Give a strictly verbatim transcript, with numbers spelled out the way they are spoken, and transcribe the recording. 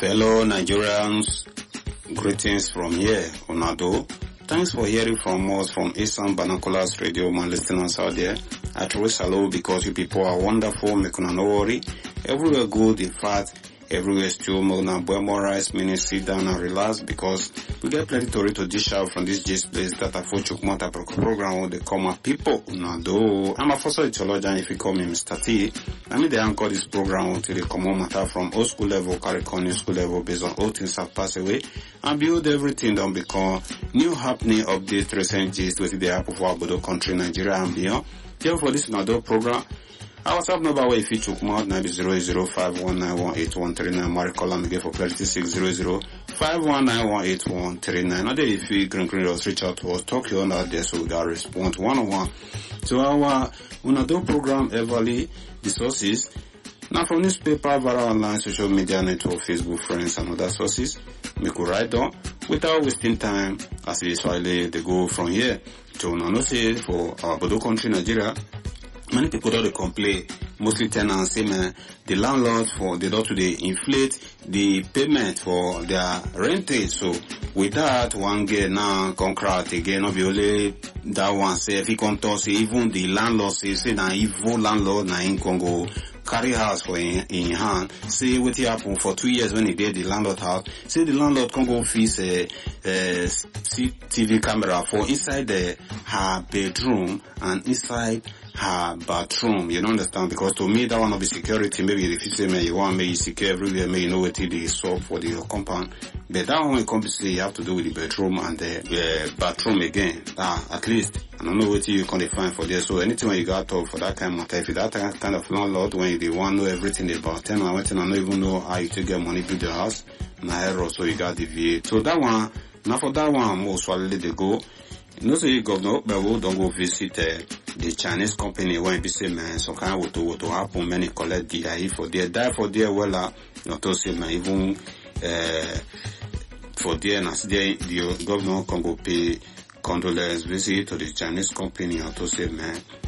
Fellow Nigerians, greetings from here, Onado. Thanks for hearing from us from Eastern Binoculars Radio, my listeners out there. I truly salute because you people are wonderful, make no worry. Everywhere good, in fact, everywhere still more than memorize, meaning sit down and relax because we get plenty to read to dish out from this gist place that I for Chukwumata program where they come up people, Onado. I'm a first theologian if you call me Mister T. I mean, they anchor this program until they come on matter from old school level, carry on new school level based on old things have passed away and build everything down become new happening, update, recent gist, with the happen for Abodo country, Nigeria and beyond. Therefore, this Onado program, our WhatsApp number where if you took more nine zero zero five one nine one eight one three nine. Mark column again for clarity six zero zero five one nine one eight one three nine. Now, if you green green us, reach out to us, talk you on out there so we got respond one on one. So our Onado program, Everly, the sources. Now from newspaper, viral online, social media network, Facebook, friends, and other sources, we could write down without wasting time as it is why they go from here to Nanose for our Bodo country, Nigeria. Many people don't complain, mostly tenants say man, the landlord for the lot to they inflate the payment for their rentage. So with that one get now concrete again, not be only that one say if he can talk say even the landlord say say na evil landlord na in Congo carry house for in, in hand, say what happened for two years when he did the landlord house, say the landlord can go fix a, a C C T V camera for inside the her bedroom and inside her bathroom, you don't understand, because to me that one of the security, maybe if you say man you want me secure everywhere, may you know what it is so for the compound, but that one come to say you have to do with the bedroom and the uh, bathroom again, ah, at least, I don't know what you can find for there, so anything when you got to for that kind of matter, if you that kind of landlord, when they want to know everything about them, I want to not even know how you to get money to the house, na error, so you got deviate, so that one, now for that one, most probably they go. You know, say governor, but we don't go visit uh, the Chinese company when be say man, so kind of what to happen, many collect the I E for there, die for there, well, uh, not to say man, even uh, for there, and as there, the governor can go pay condolence visit to the Chinese company, or to say man,